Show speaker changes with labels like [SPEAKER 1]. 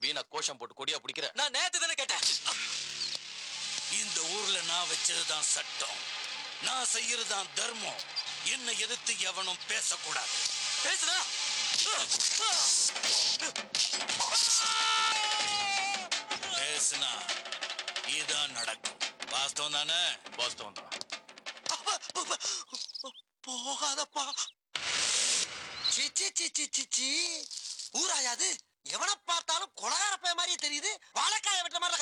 [SPEAKER 1] வீணா கோஷம் போட்டு கொடியா பிடிக்கிற.
[SPEAKER 2] நான் நேத்து தானே கேட்டேன்.
[SPEAKER 3] இந்த ஊர்ல நான் வச்சதுதான் சட்டம், நான் செய்யறதுதான் தர்மம். என்ன எதிர்த்து எவனும் பேசக்கூடாது.
[SPEAKER 2] பேசுடா.
[SPEAKER 3] பேசுனா இதான் நடக்கும். வாஸ்தவம் தானே?
[SPEAKER 1] வாஸ்தவம் தான்.
[SPEAKER 2] போகாதப்பா. ஊராயாது எவனை பார்த்தாலும் கொலகார பைய மாதிரியே தெரியுது. வாழைக்காய வெட்ட மாதிரி